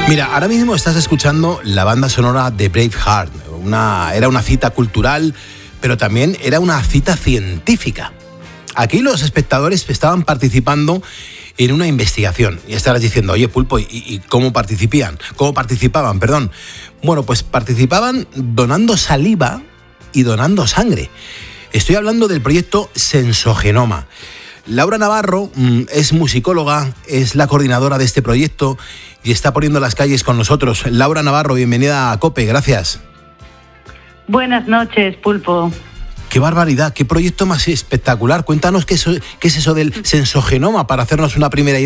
Mira, ahora mismo estás escuchando la banda sonora de Braveheart. Era una cita cultural, pero también era una cita científica. Aquí los espectadores estaban participando en una investigación. Y estarás diciendo, oye, Pulpo, ¿y cómo participaban? Bueno, pues participaban donando saliva y donando sangre. Estoy hablando del proyecto Sensogenoma. Laura Navarro es musicóloga, es la coordinadora de este proyecto y está poniendo las calles con nosotros. Laura Navarro, bienvenida a COPE, gracias. Buenas noches, Pulpo. ¡Qué barbaridad! ¡Qué proyecto más espectacular! Cuéntanos qué es eso del Sensogenoma para hacernos una primera idea.